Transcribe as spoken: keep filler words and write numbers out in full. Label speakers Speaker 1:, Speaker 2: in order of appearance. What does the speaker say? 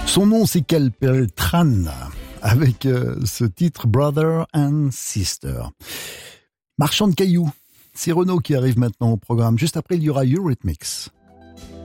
Speaker 1: Son nom, c'est Kel Peltran, avec euh, ce titre Brother and Sister. Marchand de cailloux, c'est Renaud qui arrive maintenant au programme. Juste après, il y aura Eurythmics.